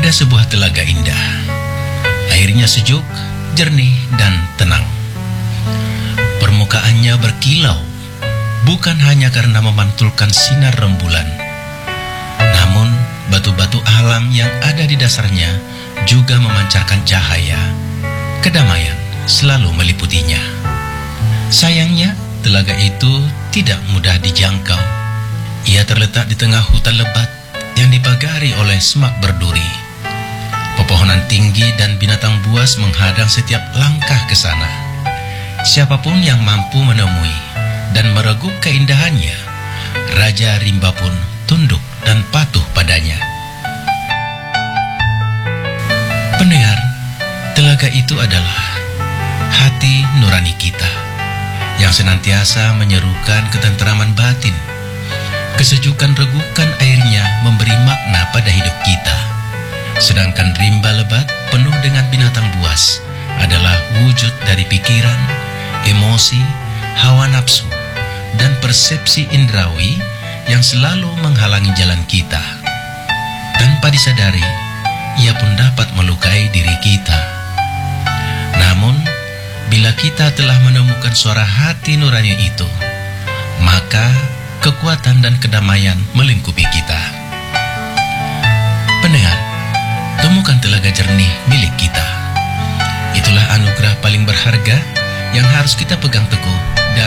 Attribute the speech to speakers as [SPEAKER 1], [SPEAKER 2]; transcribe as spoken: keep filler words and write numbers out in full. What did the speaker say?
[SPEAKER 1] Ada sebuah telaga indah. Airnya sejuk, jernih, dan tenang. Permukaannya berkilau, bukan hanya karena memantulkan sinar rembulan, namun batu-batu alam yang ada di dasarnya juga memancarkan cahaya. Kedamaian selalu meliputinya. Sayangnya, telaga itu tidak mudah dijangkau. Ia terletak di tengah hutan lebat yang dipagari oleh semak berduri. Pepohonan tinggi dan binatang buas menghadang setiap langkah ke sana. Siapapun yang mampu menemui dan mereguk keindahannya, Raja Rimba pun tunduk dan patuh padanya. Pendengar, telaga itu adalah hati nurani kita yang senantiasa menyerukan ketenteraman batin. Kesejukan regukan airnya memberi makna pada hidup kita. Sedangkan rimba lebat penuh dengan binatang buas adalah wujud dari pikiran, emosi, hawa nafsu, dan persepsi indrawi yang selalu menghalangi jalan kita. Tanpa disadari, ia pun dapat melukai diri kita. Namun, bila kita telah menemukan suara hati nurani itu, maka kekuatan dan kedamaian melingkupi kita. Pendengar, temukan telaga jernih milik kita. Itulah anugerah paling berharga yang harus kita pegang teguh dan